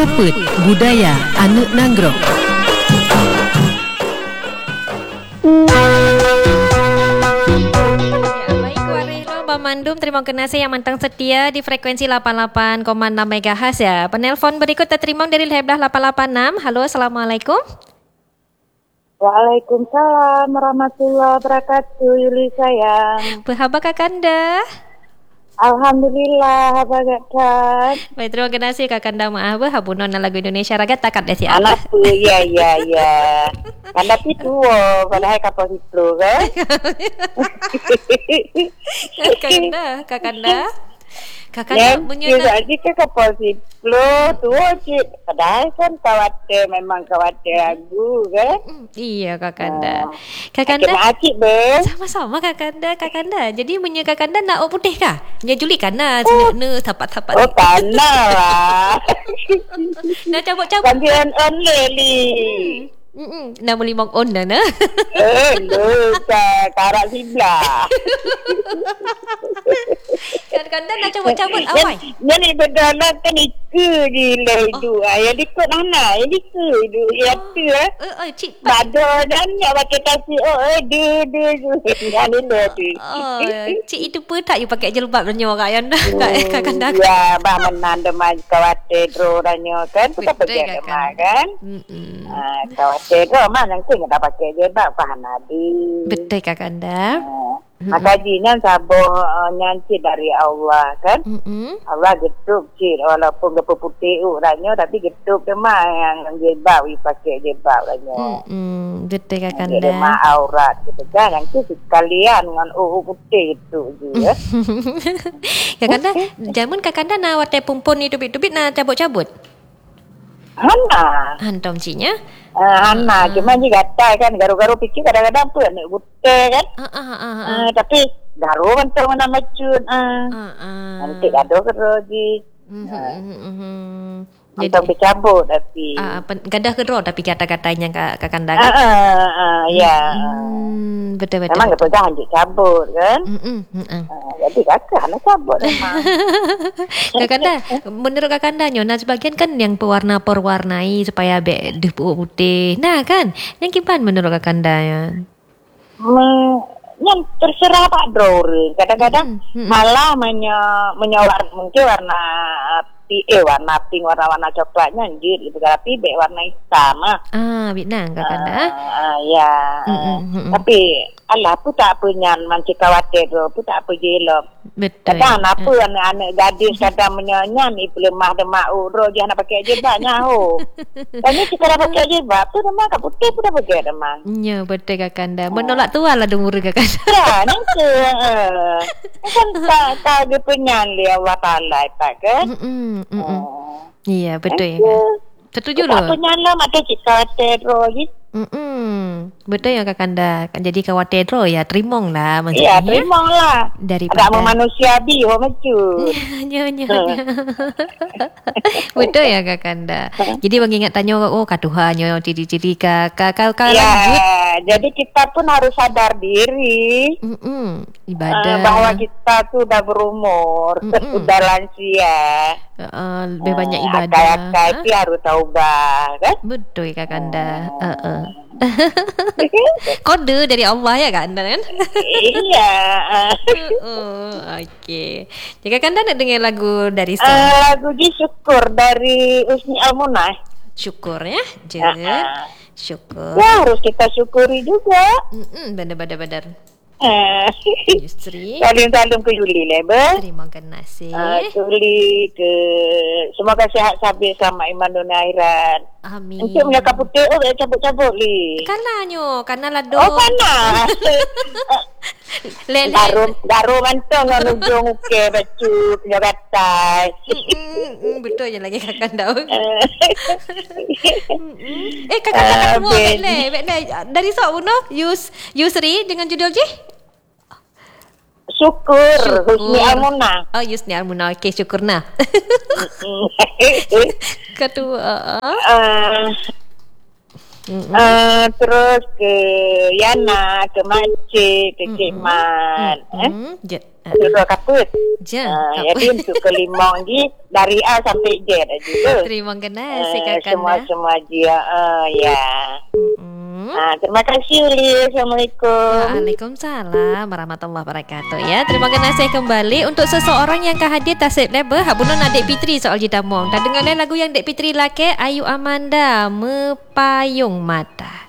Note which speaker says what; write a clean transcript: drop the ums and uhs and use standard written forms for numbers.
Speaker 1: Suput Budaya Anak Nanggro. Mandum, terima kasih yang mantang setia di frekuensi 88,6 MHz ya. Penelpon berikut terterima dari Leblah 886. Halo, Assalamualaikum.
Speaker 2: Waalaikumsalam warahmatullahi wabarakatuh, Yuli sayang.
Speaker 1: Berapa Kakanda?
Speaker 2: Alhamdulillah, bagatkan.
Speaker 1: Baik, terima kasih Kakanda. Maaf, habunon lagu Indonesia ragat takat desi
Speaker 2: anakku, ya. Kanda itu, padahal kapal itu, kan? Kakanda punya jadi ke kapal itu, tua cik. Padahal kan memang khawatir lagu, kan?
Speaker 1: Iya, Kakanda. Kakanda, sama-sama Kakanda. Jadi punya Kakanda nak putih kah? Punya Juli kana, tapat-tapat.
Speaker 2: Oh, tanah lah.
Speaker 1: Nak cabut-cabut.
Speaker 2: Gantian on leli.
Speaker 1: Nama limang on dah na.
Speaker 2: Karak siblah.
Speaker 1: Kadang-kadang nak cabut-cabut awal.
Speaker 2: Yang berdalam kan iku gila itu. Yang ikut mana? Yang iku itu. Yang tu
Speaker 1: cik.
Speaker 2: Bada dan yang pakai kasih. Yang ini tu.
Speaker 1: Cik itu pun tak you pakai jelbab dan orang yang kadang-kadang.
Speaker 2: Ya, bah menanda maju khawatir droranya kan. Kita pergi demam kan. Khawatir drama nanti kita pakai jelbab faham Nabi.
Speaker 1: Betul Kakanda.
Speaker 2: Maka jinan sabar nyanci dari Allah kan. Allah getuk cik walaupun gepu putih uranya tapi getuk demah yang jilbab pakai jilbab uranya.
Speaker 1: Betul Kakanda.
Speaker 2: Demah aurat gitu kan. Yang tu sekalian dengan putih itu je.
Speaker 1: Kakanda, jamun Kakanda nak watai pumpun ni tubit-tubit nak cabut-cabut.
Speaker 2: Hana.
Speaker 1: Hantam ciknya.
Speaker 2: Hana, cuma ni gatal kan, garu-garu fikir kadang-kadang pun nak buta kan. Tapi garu bentuk mana macun. Nanti gaduh keroji. Untuk bercabut tapi
Speaker 1: gadah kedua tapi kata-katanya Kakanda.
Speaker 2: Ya.
Speaker 1: Betul.
Speaker 2: Memang kita jangan cabut kan. Jadi kakak nak cabut memang.
Speaker 1: Kakanda, menurut Kakanda nyonya sebagian kan yang pewarna-perwarnai supaya debu putih. Nah kan, yang kipan menurut Kakanda ya. Yang
Speaker 2: terserah Pak Drori. Kadang-kadang malah menyawar mungkin warna warna pink, warna coklatnya anjir gitu. Tapi warna hitam
Speaker 1: Vietnam Kakanda.
Speaker 2: Ya. Tapi alah aku tak punya mancing khawatir tu. Aku tak pergi elok.
Speaker 1: Betul.
Speaker 2: Kadang apa anak-anak gadis kadang menyanyi ni lemah demak urut dia nak pakai jilbab nyaho. Tanya kita dah pakai jilbab tu demak kat putih pun dah pakai demak.
Speaker 1: Ya betul Kakanda. Menolak tua lah umur Kakanda.
Speaker 2: Ya nanti. Kan tak dia punya dia Allah Ta'ala kan. Iya
Speaker 1: betul ya. Setuju loh.
Speaker 2: Tak punya lah mata cik khawatir gitu.
Speaker 1: Betul ya Kakanda. Jadi khawatir ya terimong lah maksudnya.
Speaker 2: Ya terimong lah.
Speaker 1: Daripada
Speaker 2: agak manusia biho macam.
Speaker 1: Ya. Betul ya Kakanda. Jadi mengingat tanya katuhannya ciri-ciri kakak lanjut.
Speaker 2: Jadi kita pun harus sadar diri.
Speaker 1: Ibadah.
Speaker 2: Bahwa kita tu dah berumur, sudah lansia.
Speaker 1: Lebih banyak ibadah.
Speaker 2: Akal itu harus taubah kan?
Speaker 1: Betul Kakanda. Kode dari Allah ya Kakanda kan?
Speaker 2: Iya.
Speaker 1: Okey. Jadi Kakanda nak dengar lagu dari
Speaker 2: lagu Syukur dari Usni Almunah.
Speaker 1: Syukur ya. Syukur.
Speaker 2: Ya harus kita syukuri juga.
Speaker 1: Benar. Yusri.
Speaker 2: Salim ke Yuli Leba.
Speaker 1: Terima kasih.
Speaker 2: Yuli ke semoga sehat sabar sama iman dunia akhirat.
Speaker 1: Amin.
Speaker 2: Untuk menyakap putih cabut-cabut li.
Speaker 1: Karena lado.
Speaker 2: Oh kana. Garu mantong dengan ujung uke bacu punya batai.
Speaker 1: Betul je lagi Kakanda. Kakanda buat dari sok bunuh Yusri dengan judul je
Speaker 2: Syukur Husni Almunah.
Speaker 1: Husni Almunah. Okey, syukur nah. Kedua
Speaker 2: Terus ke Yana, ke Makcik, ke Cik Mat. Dua kaput. Jadi untuk kelima ni dari A sampai Z juga.
Speaker 1: Terima kasih kakak.
Speaker 2: Semua dia. Ya. Terima kasih Uli. Assalamualaikum.
Speaker 1: Waalaikumsalam warahmatullahi wabarakatuh. Ya, terima kasih kembali untuk seseorang yang kehadir tasib lebar hak bunun adik Fitri soal jitamong. Dan dengarlah lagu yang Dek Fitri lake Ayu Amanda Mepayung Mata.